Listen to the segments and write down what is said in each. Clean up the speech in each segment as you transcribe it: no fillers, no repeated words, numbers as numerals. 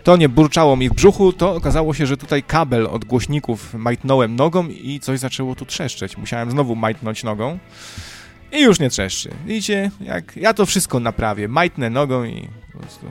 To nie burczało mi w brzuchu, to okazało się, że tutaj kabel od głośników majtnąłem nogą i coś zaczęło tu trzeszczeć. Musiałem znowu majtnąć nogą i już nie trzeszczy. Widzicie, jak ja to wszystko naprawię. Majtnę nogą i po prostu...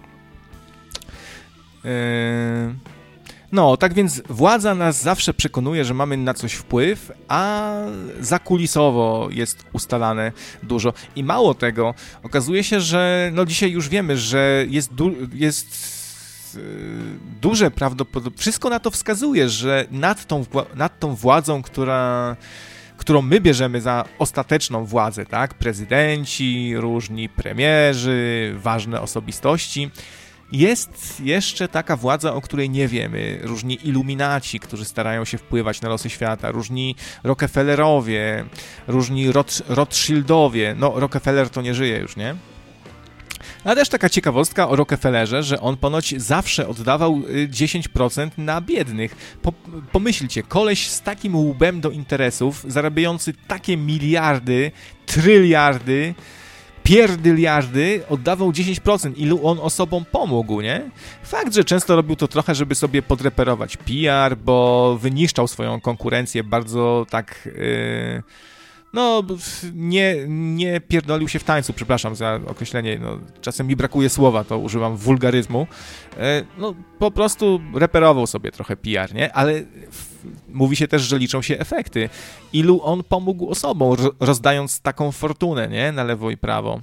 No, tak więc władza nas zawsze przekonuje, że mamy na coś wpływ, a zakulisowo jest ustalane dużo. I mało tego, okazuje się, że no dzisiaj już wiemy, że jest duże prawdopodobieństwo, wszystko na to wskazuje, że nad tą władzą, którą my bierzemy za ostateczną władzę, tak? Prezydenci, różni premierzy, ważne osobistości, jest jeszcze taka władza, o której nie wiemy. Różni iluminaci, którzy starają się wpływać na losy świata, różni Rockefellerowie, różni Rothschildowie. No, Rockefeller to nie żyje już, nie? A też taka ciekawostka o Rockefellerze, że on ponoć zawsze oddawał 10% na biednych. Pomyślcie, koleś z takim łbem do interesów, zarabiający takie miliardy, tryliardy, pierdyliardy, oddawał 10%. Ilu on osobom pomógł, nie? Fakt, że często robił to trochę, żeby sobie podreperować PR, bo wyniszczał swoją konkurencję bardzo tak... No, nie pierdolił się w tańcu, przepraszam za określenie, no, czasem mi brakuje słowa, to używam wulgaryzmu, no, po prostu reperował sobie trochę PR, nie? Ale mówi się też, że liczą się efekty. Ilu on pomógł osobom, rozdając taką fortunę, nie? Na lewo i prawo.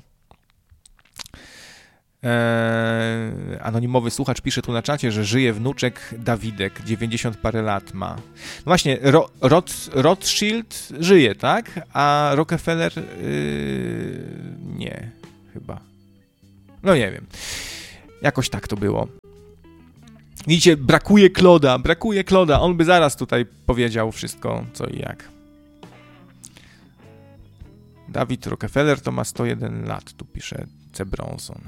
Anonimowy słuchacz pisze tu na czacie, że żyje wnuczek Dawidek, 90 parę lat ma. No właśnie, Rothschild żyje, tak? A Rockefeller nie, chyba. No nie wiem. Jakoś tak to było. Widzicie, brakuje Claude'a. On by zaraz tutaj powiedział wszystko, co i jak. Dawid Rockefeller to ma 101 lat, tu pisze C. Bronson.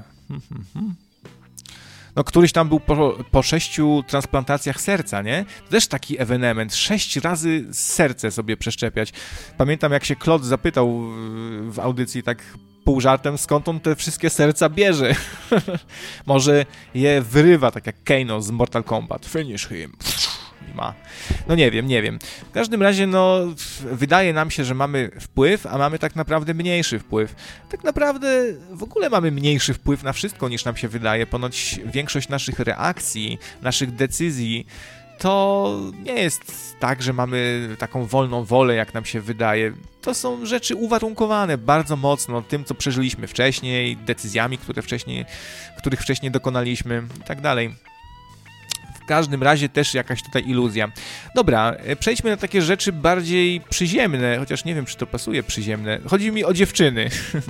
No, któryś tam był po 6 transplantacjach serca, nie? To też taki ewenement. 6 razy serce sobie przeszczepiać. Pamiętam, jak się Claude zapytał w audycji tak pół żartem, skąd on te wszystkie serca bierze. Może je wyrywa, tak jak Kano z Mortal Kombat. Finish him. Ma. No nie wiem. W każdym razie, no, wydaje nam się, że mamy wpływ, a mamy tak naprawdę mniejszy wpływ. Tak naprawdę w ogóle mamy mniejszy wpływ na wszystko, niż nam się wydaje. Ponoć większość naszych reakcji, naszych decyzji, to nie jest tak, że mamy taką wolną wolę, jak nam się wydaje. To są rzeczy uwarunkowane bardzo mocno tym, co przeżyliśmy wcześniej, decyzjami, których wcześniej dokonaliśmy i tak dalej. W każdym razie też jakaś tutaj iluzja. Dobra, przejdźmy na takie rzeczy bardziej przyziemne, chociaż nie wiem, czy to pasuje przyziemne. Chodzi mi o dziewczyny.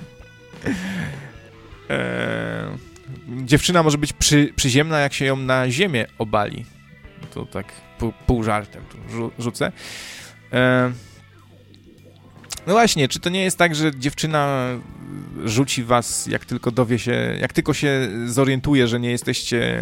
Dziewczyna może być przyziemna, jak się ją na ziemię obali. To tak pół żartem tu rzucę. No właśnie, czy to nie jest tak, że dziewczyna rzuci was, jak tylko dowie się, jak tylko się zorientuje, że nie jesteście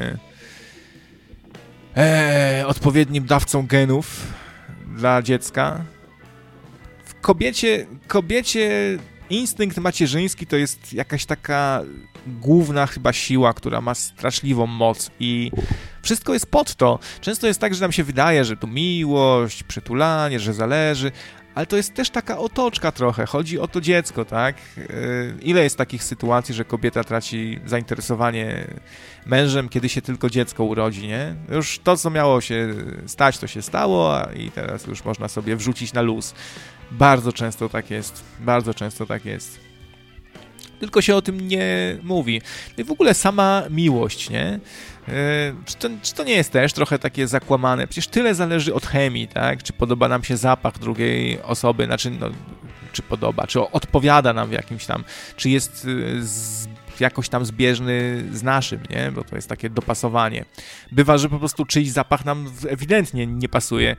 odpowiednim dawcą genów dla dziecka? W kobiecie instynkt macierzyński to jest jakaś taka główna chyba siła, która ma straszliwą moc i wszystko jest pod to. Często jest tak, że nam się wydaje, że to miłość, przytulanie, że zależy, ale to jest też taka otoczka trochę. Chodzi o to dziecko, tak? Ile jest takich sytuacji, że kobieta traci zainteresowanie mężem, kiedy się tylko dziecko urodzi, nie? Już to, co miało się stać, to się stało i teraz już można sobie wrzucić na luz. Bardzo często tak jest. Tylko się o tym nie mówi. I w ogóle sama miłość, nie? Czy to nie jest też trochę takie zakłamane? Przecież tyle zależy od chemii, tak? Czy podoba nam się zapach drugiej osoby, znaczy, no, czy podoba, czy odpowiada nam w jakimś tam, czy jest jakoś tam zbieżny z naszym, nie? Bo to jest takie dopasowanie. Bywa, że po prostu czyjś zapach nam ewidentnie nie pasuje.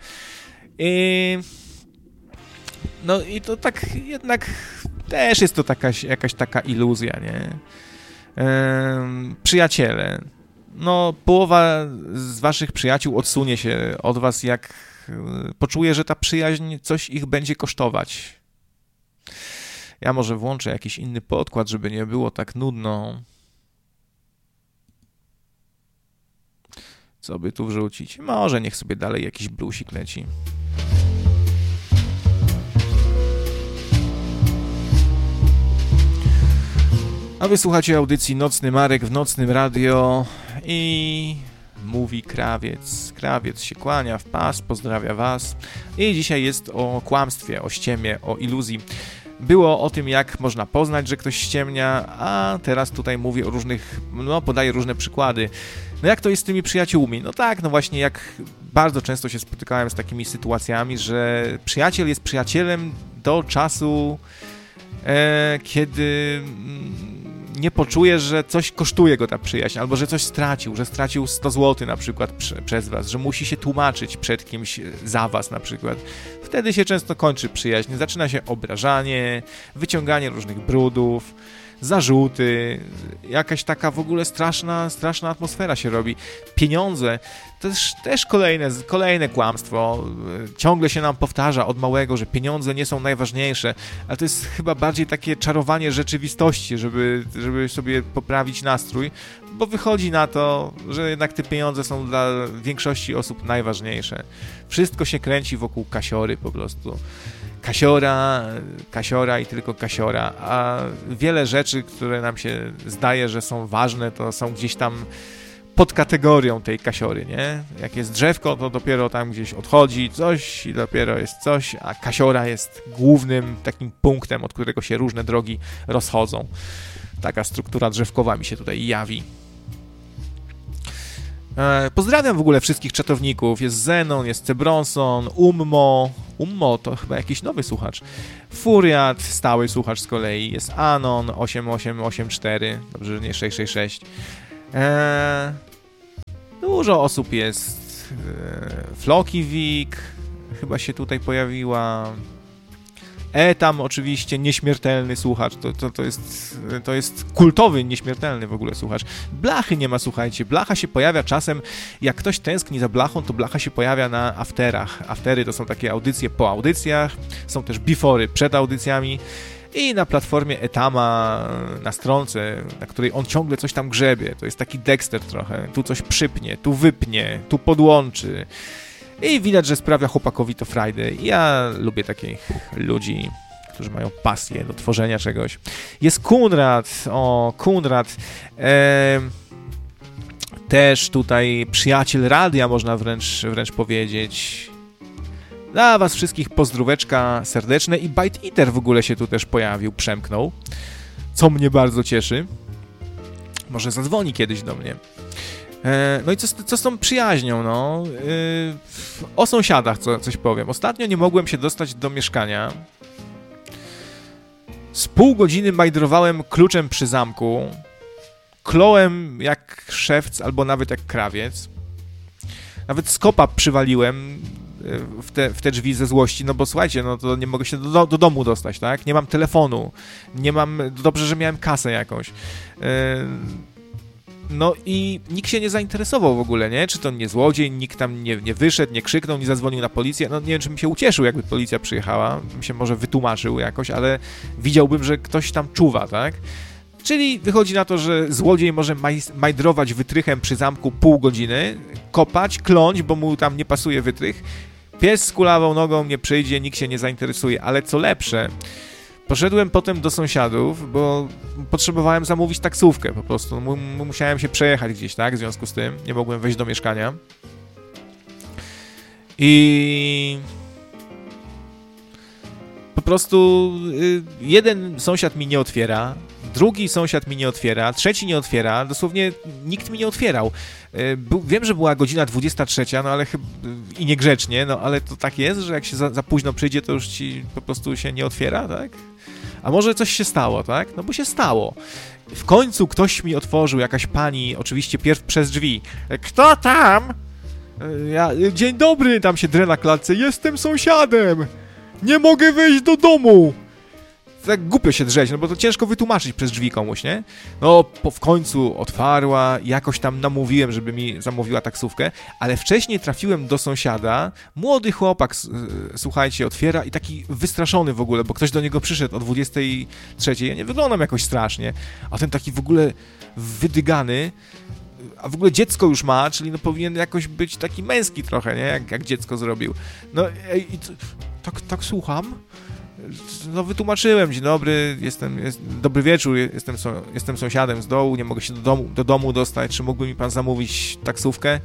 No i to tak jednak też jest to jakaś taka iluzja, nie? Przyjaciele. No, połowa z waszych przyjaciół odsunie się od was, jak poczuje, że ta przyjaźń coś ich będzie kosztować. Ja może włączę jakiś inny podkład, żeby nie było tak nudno. Co by tu wrzucić? Może niech sobie dalej jakiś bluesik leci. A wy słuchacie audycji Nocny Marek w Nocnym Radio i mówi Krawiec. Krawiec się kłania w pas, pozdrawia was. I dzisiaj jest o kłamstwie, o ściemie, o iluzji. Było o tym, jak można poznać, że ktoś ściemnia, a teraz tutaj mówię o różnych, podaję różne przykłady. No jak to jest z tymi przyjaciółmi? No tak, no właśnie jak bardzo często się spotykałem z takimi sytuacjami, że przyjaciel jest przyjacielem do czasu, kiedy nie poczuje, że coś kosztuje go ta przyjaźń, albo że coś stracił, że stracił 100 zł na przykład przez was, że musi się tłumaczyć przed kimś za was na przykład. Wtedy się często kończy przyjaźń, zaczyna się obrażanie, wyciąganie różnych brudów, zarzuty, jakaś taka w ogóle straszna atmosfera się robi. Pieniądze, to też kolejne kłamstwo. Ciągle się nam powtarza od małego, że pieniądze nie są najważniejsze, ale to jest chyba bardziej takie czarowanie rzeczywistości, żeby sobie poprawić nastrój, bo wychodzi na to, że jednak te pieniądze są dla większości osób najważniejsze. Wszystko się kręci wokół kasiory po prostu. Kasiora i tylko kasiora, a wiele rzeczy, które nam się zdaje, że są ważne, to są gdzieś tam pod kategorią tej kasiory, nie? Jak jest drzewko, to dopiero tam gdzieś odchodzi coś i dopiero jest coś, a kasiora jest głównym takim punktem, od którego się różne drogi rozchodzą. Taka struktura drzewkowa mi się tutaj jawi. Pozdrawiam w ogóle wszystkich czatowników. Jest Zenon, jest Cebronson, Ummo to chyba jakiś nowy słuchacz. Furiat, stały słuchacz z kolei. Jest Anon 8884, dobrze, że nie 666. Dużo osób jest. Flokiwik chyba się tutaj pojawiła. Tam oczywiście nieśmiertelny słuchacz, to jest kultowy, nieśmiertelny w ogóle słuchacz. Blachy nie ma, słuchajcie, Blacha się pojawia czasem, jak ktoś tęskni za Blachą, to Blacha się pojawia na afterach. Aftery to są takie audycje po audycjach, są też befory przed audycjami i na platformie Etama, na stronce, na której on ciągle coś tam grzebie, to jest taki Dexter trochę, tu coś przypnie, tu wypnie, tu podłączy. I widać, że sprawia chłopakowi to frajdę. Ja lubię takich ludzi, którzy mają pasję do tworzenia czegoś. Jest Kunrad. Też tutaj przyjaciel radia, można wręcz powiedzieć. Dla was wszystkich pozdróweczka serdeczne i Bite Eater w ogóle się tu też pojawił, przemknął, co mnie bardzo cieszy. Może zadzwoni kiedyś do mnie. No i co z tą przyjaźnią, no? O sąsiadach coś powiem. Ostatnio nie mogłem się dostać do mieszkania. Z pół godziny majdrowałem kluczem przy zamku. Klołem jak szewc albo nawet jak krawiec. Nawet skopa przywaliłem w te drzwi ze złości, no bo słuchajcie, no to nie mogę się do domu dostać, tak? Nie mam telefonu. Dobrze, że miałem kasę jakąś. No i nikt się nie zainteresował w ogóle, nie? Czy to nie złodziej, nikt tam nie wyszedł, nie krzyknął, nie zadzwonił na policję. No nie wiem, czy bym się ucieszył, jakby policja przyjechała, bym się może wytłumaczył jakoś, ale widziałbym, że ktoś tam czuwa, tak? Czyli wychodzi na to, że złodziej może majdrować wytrychem przy zamku pół godziny, kopać, kląć, bo mu tam nie pasuje wytrych. Pies z kulawą nogą nie przyjdzie, nikt się nie zainteresuje, ale co lepsze, poszedłem potem do sąsiadów, bo potrzebowałem zamówić taksówkę po prostu. Musiałem się przejechać gdzieś, tak? W związku z tym nie mogłem wejść do mieszkania. I po prostu jeden sąsiad mi nie otwiera, drugi sąsiad mi nie otwiera, trzeci nie otwiera, dosłownie nikt mi nie otwierał. Wiem, że była godzina 23, no ale i niegrzecznie, no ale to tak jest, że jak się za późno przyjdzie, to już ci po prostu się nie otwiera, tak? A może coś się stało, tak? No bo się stało. W końcu ktoś mi otworzył, jakaś pani, oczywiście pierw przez drzwi. Kto tam? Dzień dobry, tam się drę na klatce. Jestem sąsiadem. Nie mogę wejść do domu. Tak głupio się drzeć, no bo to ciężko wytłumaczyć przez drzwi komuś, nie? No, w końcu otwarła, jakoś tam namówiłem, żeby mi zamówiła taksówkę, ale wcześniej trafiłem do sąsiada, młody chłopak, słuchajcie, otwiera i taki wystraszony w ogóle, bo ktoś do niego przyszedł o 23, ja nie wyglądam jakoś strasznie, a ten taki w ogóle wydygany, a w ogóle dziecko już ma, czyli no powinien jakoś być taki męski trochę, nie? Jak dziecko zrobił. No i tak słucham. No wytłumaczyłem, dzień dobry, dobry wieczór, jestem sąsiadem z dołu, nie mogę się do domu dostać, czy mógłby mi pan zamówić taksówkę?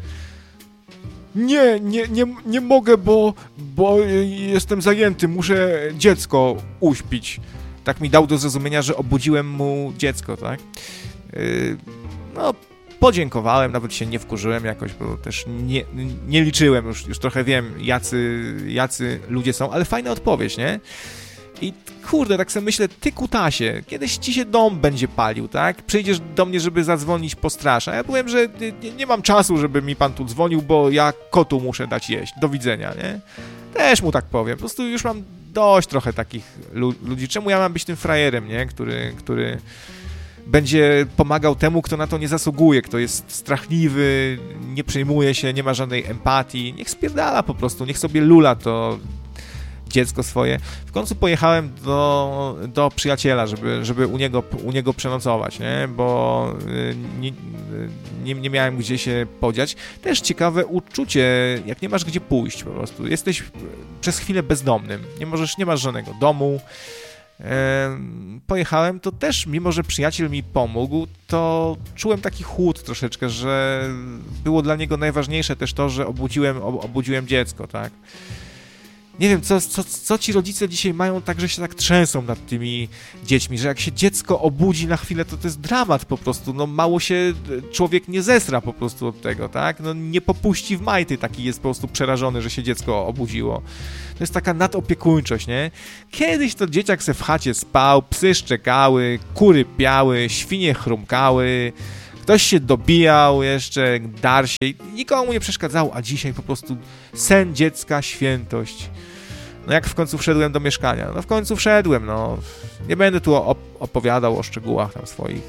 Nie mogę, bo jestem zajęty, muszę dziecko uśpić. Tak mi dał do zrozumienia, że obudziłem mu dziecko, tak? No, podziękowałem, nawet się nie wkurzyłem jakoś, bo też nie liczyłem, już trochę wiem, jacy ludzie są, ale fajna odpowiedź, nie? I kurde, tak sobie myślę, ty kutasie, kiedyś ci się dom będzie palił, tak? Przyjdziesz do mnie, żeby zadzwonić po straż, a ja powiem, że nie mam czasu, żeby mi pan tu dzwonił, bo ja kotu muszę dać jeść, do widzenia, nie? Też mu tak powiem, po prostu już mam dość trochę takich ludzi, czemu ja mam być tym frajerem, nie? Który będzie pomagał temu, kto na to nie zasługuje, kto jest strachliwy, nie przejmuje się, nie ma żadnej empatii, niech spierdala po prostu, niech sobie lula to dziecko swoje. W końcu pojechałem do przyjaciela, żeby u niego przenocować, nie? Bo nie miałem gdzie się podziać. Też ciekawe uczucie, jak nie masz gdzie pójść po prostu. Jesteś przez chwilę bezdomnym. Nie masz żadnego domu. Pojechałem, to też, mimo że przyjaciel mi pomógł, to czułem taki chłód troszeczkę, że było dla niego najważniejsze też to, że obudziłem dziecko, tak? Nie wiem, co ci rodzice dzisiaj mają tak, że się tak trzęsą nad tymi dziećmi, że jak się dziecko obudzi na chwilę, to jest dramat po prostu, no mało się człowiek nie zesra po prostu od tego, tak? No nie popuści w majty, taki jest po prostu przerażony, że się dziecko obudziło. To jest taka nadopiekuńczość, nie? Kiedyś to dzieciak se w chacie spał, psy szczekały, kury piały, świnie chrumkały, ktoś się dobijał jeszcze, darł się i nikomu nie przeszkadzało, a dzisiaj po prostu sen dziecka, świętość. No jak w końcu wszedłem do mieszkania? No w końcu wszedłem, no. Nie będę tu opowiadał o szczegółach tam swoich.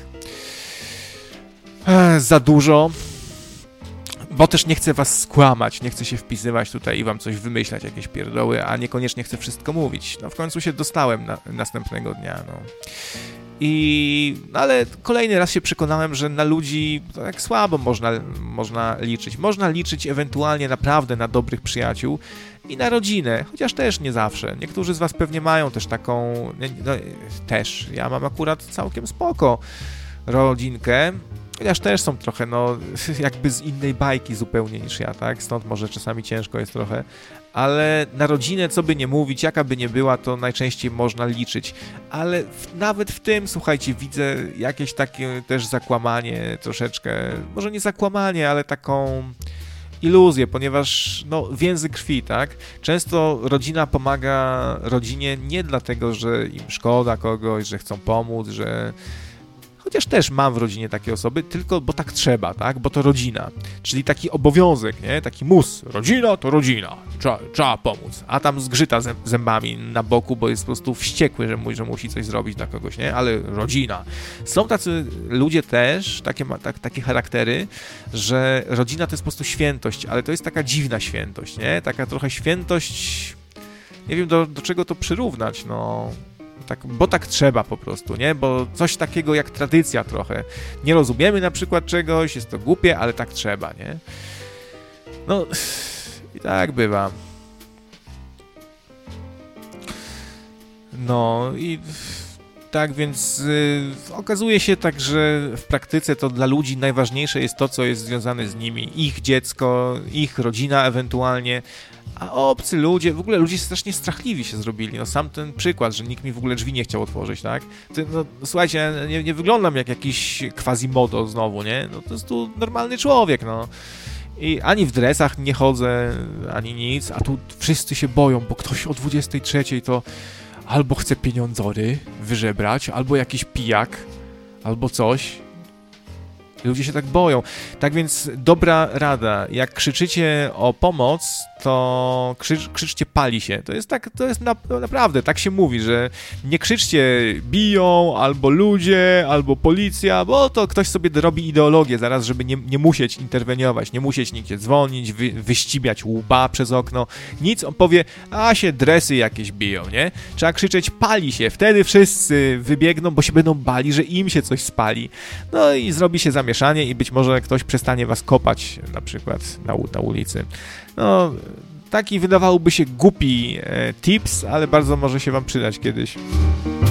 Za dużo. Bo też nie chcę was skłamać, nie chcę się wpisywać tutaj i wam coś wymyślać, jakieś pierdoły, a niekoniecznie chcę wszystko mówić. No w końcu się dostałem następnego dnia, no. Ale kolejny raz się przekonałem, że na ludzi to tak słabo można liczyć. Można liczyć ewentualnie naprawdę na dobrych przyjaciół i na rodzinę, chociaż też nie zawsze. Niektórzy z was pewnie mają też taką... No, też. Ja mam akurat całkiem spoko rodzinkę, chociaż też są trochę, no, jakby z innej bajki zupełnie niż ja, tak? Stąd może czasami ciężko jest trochę. Ale na rodzinę, co by nie mówić, jaka by nie była, to najczęściej można liczyć. Ale nawet w tym, słuchajcie, widzę jakieś takie też zakłamanie troszeczkę, może nie zakłamanie, ale taką iluzję, ponieważ no, więzy krwi, tak? Często rodzina pomaga rodzinie nie dlatego, że im szkoda kogoś, że chcą pomóc, że... Chociaż też mam w rodzinie takie osoby, tylko bo tak trzeba, tak? Bo to rodzina. Czyli taki obowiązek, nie? Taki mus. Rodzina to rodzina. Trzeba pomóc. A tam zgrzyta zębami na boku, bo jest po prostu wściekły, że musi coś zrobić dla kogoś, nie? Ale rodzina. Są tacy ludzie też, takie charaktery, że rodzina to jest po prostu świętość, ale to jest taka dziwna świętość, nie? Taka trochę świętość... Nie wiem, do czego to przyrównać, no... Tak, bo tak trzeba po prostu, nie? Bo coś takiego jak tradycja trochę. Nie rozumiemy na przykład czegoś, jest to głupie, ale tak trzeba, nie? No, i tak bywa. No i tak więc okazuje się tak, że w praktyce to dla ludzi najważniejsze jest to, co jest związane z nimi. Ich dziecko, ich rodzina ewentualnie, a obcy ludzie, w ogóle ludzie strasznie strachliwi się zrobili. No sam ten przykład, że nikt mi w ogóle drzwi nie chciał otworzyć, tak? No, słuchajcie, nie wyglądam jak jakiś quasimodo znowu, nie? No to jest tu normalny człowiek, no. I ani w dresach nie chodzę, ani nic, a tu wszyscy się boją, bo ktoś o 23:00 to albo chce pieniądzory wyżebrać, albo jakiś pijak, albo coś. Ludzie się tak boją. Tak więc dobra rada, jak krzyczycie o pomoc, to krzyczcie pali się. To jest naprawdę, tak się mówi, że nie krzyczcie biją, albo ludzie, albo policja, bo to ktoś sobie robi ideologię zaraz, żeby nie musieć interweniować, nie musieć nigdzie dzwonić, wyścibiać łba przez okno. Nic, on powie, a się dresy jakieś biją, nie? Trzeba krzyczeć pali się, wtedy wszyscy wybiegną, bo się będą bali, że im się coś spali. No i zrobi się zamieszanie. zamieszanie i być może ktoś przestanie was kopać na przykład na ulicy. No, taki wydawałoby się głupi tips, ale bardzo może się wam przydać kiedyś.